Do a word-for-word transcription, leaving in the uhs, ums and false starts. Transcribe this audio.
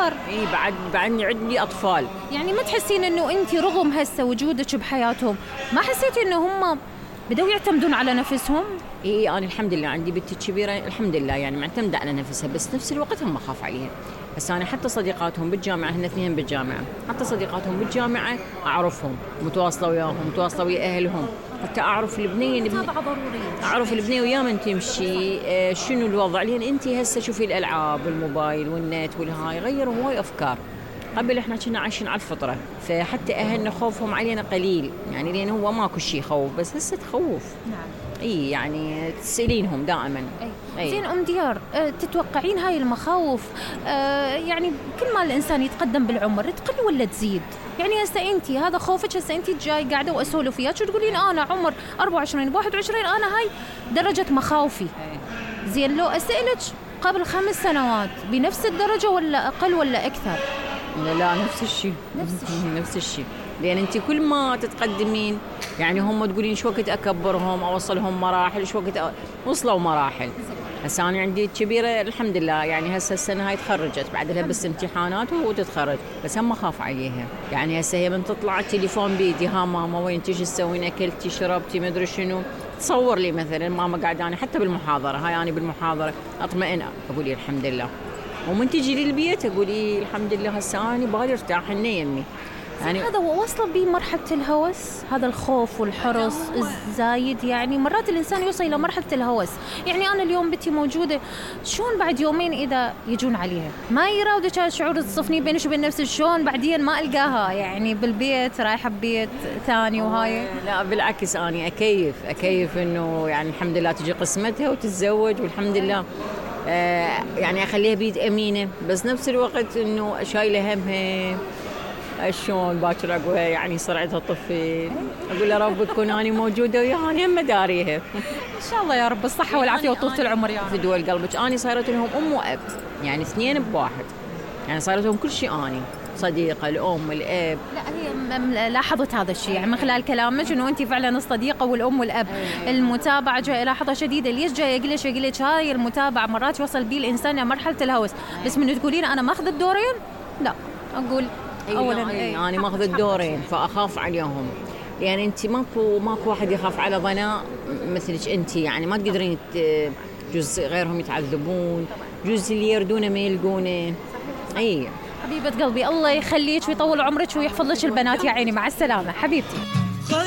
كبار. اي بعد بعدني عندي اطفال. يعني ما تحسين انه انت رغم هسه وجودك بحياتهم ما حسيتي انه هم بدأوا يعتمدون على نفسهم؟ اي انا الحمد لله عندي بنتي الكبيره الحمد لله يعني معتمده على نفسها، بس نفس الوقت هم اخاف عليها. بس انا حتى صديقاتهم بالجامعه، هن اثنين بالجامعه، حتى صديقاتهم بالجامعه اعرفهم، متواصله وياهم، متواصله ويا اهلهم، حتى اعرف البنيه متابعه ضروريه، اعرف البنيه ويا من تمشي آه شنو الوضع. لان انت هسه شوفي الالعاب والموبايل والنت والهاي غيروا هواي افكار. قبل احنا كنا عايشين على الفطره، فحتى اهلنا خوفهم علينا قليل يعني، لان هو ماكو شيء خوف، بس هسه تخوف. نعم. اي يعني تسألينهم دائما. أي. أي. زين ام ديار، أه تتوقعين هاي المخاوف أه يعني كل ما الانسان يتقدم بالعمر تقل ولا تزيد؟ يعني هسه انت هذا خوفك، هسه انت جاي قاعده واسولف وياك وتقولين انا عمر أربعة وعشرين واحد وعشرين انا هاي درجه مخاوفي. زين لو اسالك قبل خمس سنوات بنفس الدرجه ولا اقل ولا اكثر؟ لا نفس الشيء. نفس الشيء نفس الشيء. لأن أنت كل ما تتقدمين يعني هم تقولين شو وقت أكبرهم أوصلهم مراحل، شو وقت وصلوا مراحل. هسه أنا عندي كبيرة الحمد لله يعني هسه السنة هاي تخرجت بعد لها بس امتحانات وتتخرج، بس هم خاف عليها. يعني هسه هي من تطلع التليفون بيدي، ها ماما وين تيجي تسوين، أكلتي شربتي ما أدري شنو. تصور لي مثلا ماما قاعدة أنا حتى بالمحاضرة هاي أنا بالمحاضرة أطمئن أقول الحمد لله، ومن تجي للبيت أقول إيه الحمد لله هسه أنا بالي ارتاح إني يمي. يعني هذا وصل بمرحلة الهوس، هذا الخوف والحرص الزايد. يعني مرات الإنسان يوصل إلى مرحلة الهوس. يعني أنا اليوم بنتي موجودة، شلون بعد يومين إذا يجون عليها ما يراودك هالشعور تصفني بينش وبين نفسك، شلون بعدين ما ألقاها يعني بالبيت رايحة ببيت ثاني وهاي؟ لا بالعكس أنا أكيف أكيف إنه يعني الحمد لله تجي قسمتها وتتزوج والحمد لله. آه يعني أخليها بيد أمينة، بس نفس الوقت إنه شايلة همها شلون باكر اقول يعني صرعتها طفل، اقول يا رب تكون اني موجوده وياها انا هم داريها ان شاء الله يا رب الصحه والعافيه وطولة العمر يا رب. في دول قلبك اني صارت لهم ام واب، يعني اثنين بواحد، يعني صارت لهم كل شيء، اني صديقه الام الاب. لا هي لاحظت هذا الشيء يعني من خلال كلامك انه انت فعلا الصديقه والام والاب. المتابعه جايه لاحظها شديده. ليش جايه اقول لك اقول لك هاي المتابعه مرات يوصل بيه الانسان لمرحله الهوس، بس من تقولين انا ماخذ الدورين لا اقول اولا ايه انا ماخذ الدورين فاخاف عليهم. يعني انت ماكو ماكو واحد يخاف على ضناء مثلك انت، يعني ما تقدرين جزء غيرهم يتعذبون، جزء اللي يردونه ما يلقونه. اي حبيبه قلبي الله يخليك ويطول عمرك ويحفظ لك البنات يا عيني. مع السلامه حبيبتي.